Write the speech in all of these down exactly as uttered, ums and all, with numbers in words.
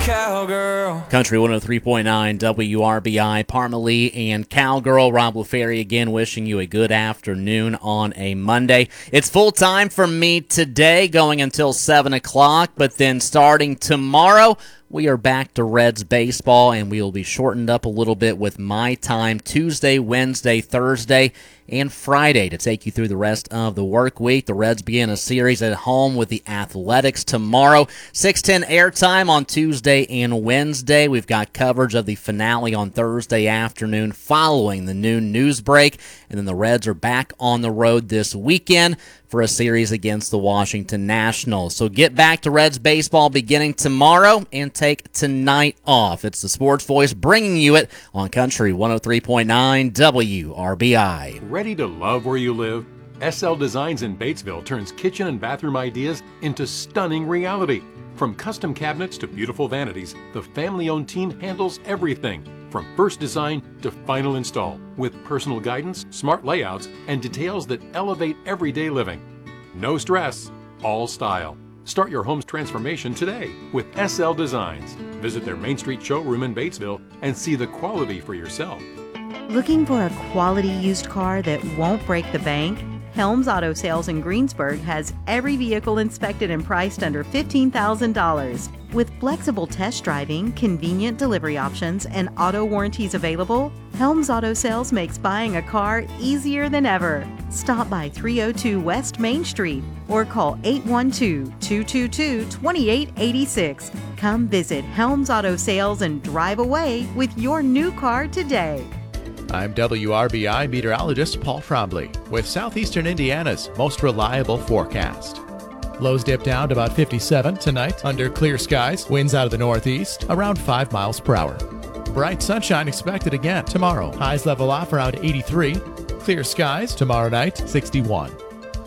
Cowgirl. Country one oh three point nine W R B I, Parmalee and Cowgirl. Rob LaFerry again wishing you a good afternoon on a Monday. It's full time for me today, going until seven o'clock, but then starting tomorrow, we are back to Reds baseball, and we will be shortened up a little bit with my time Tuesday, Wednesday, Thursday, and Friday to take you through the rest of the work week. The Reds begin a series at home with the Athletics tomorrow. six ten airtime on Tuesday and Wednesday. We've got coverage of the finale on Thursday afternoon following the noon news break. And then the Reds are back on the road this weekend for a series against the Washington Nationals. So get back to Reds baseball beginning tomorrow and take tonight off. It's the Sports Voice bringing you it on Country one oh three point nine W R B I. Ready to love where you live? S L Designs in Batesville turns kitchen and bathroom ideas into stunning reality. From custom cabinets to beautiful vanities, the family-owned team handles everything, from first design to final install, with personal guidance, smart layouts, and details that elevate everyday living. No stress, all style. Start your home's transformation today with S L Designs. Visit their Main Street showroom in Batesville and see the quality for yourself. Looking for a quality used car that won't break the bank? Helms Auto Sales in Greensburg has every vehicle inspected and priced under fifteen thousand dollars. With flexible test driving, convenient delivery options, and auto warranties available, Helms Auto Sales makes buying a car easier than ever. Stop by three oh two West Main Street or call eight one two, two two two, two eight eight six. Come visit Helms Auto Sales and drive away with your new car today. I'm W R B I meteorologist Paul Trombley with Southeastern Indiana's most reliable forecast. Lows dip down to about fifty-seven tonight under clear skies, winds out of the northeast around five miles per hour. Bright sunshine expected again tomorrow. Highs level off around eighty-three. Clear skies tomorrow night, sixty-one.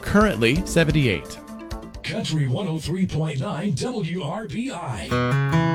Currently seventy-eight. Country one oh three point nine W R B I.